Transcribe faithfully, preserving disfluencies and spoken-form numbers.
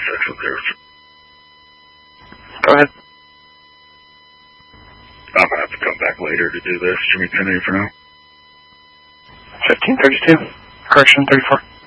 six up there. Go ahead. I'm gonna have to come back later to do this. Jimmy ten eight for now. fifteen thirty-two. Correction, thirty-four.